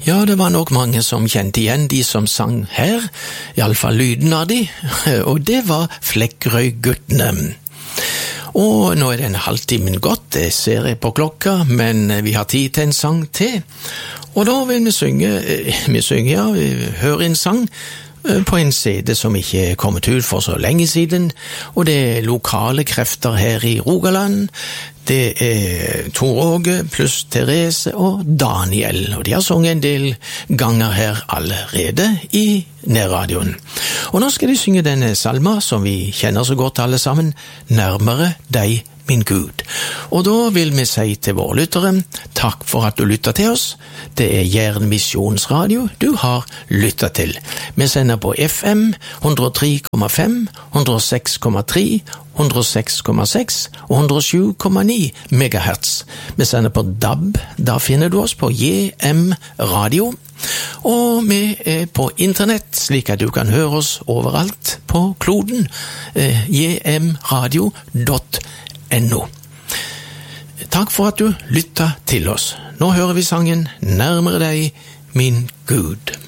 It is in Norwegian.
Ja, det var nok mange som kjente igjen de som sang her, I alle fall lyden av de, og det var Flekkerøy-guttene. Og nå det en halvtimen gått, det ser jeg på klokka, men vi har tid til en sang til. Og da vil vi høre en sang på en CD som ikke kommet ut for så lenge siden, og det lokale krefter her I Rogaland. Det Tor Åge pluss Therese og Daniel, og de har sunget en del ganger her allerede I nærradioen. Og nå skal de synge denne salma som vi kjenner så godt alle sammen, Nærmere deg, min Gud. Og da vil vi si til våre lyttere, takk for at du lytter til oss. Det Jæren Misjonsradio du har lyttet til. Vi sender på FM 103,5, 106,3, 106,6 og 107,9 megahertz. Vi sender på DAB, da finner du oss på JM Radio. Og vi på internett, slik at du kan høre oss overalt på kloden, jmradio.no. Takk for at du lyttet til oss. Nå hører vi sangen Nærmere deg, min Gud.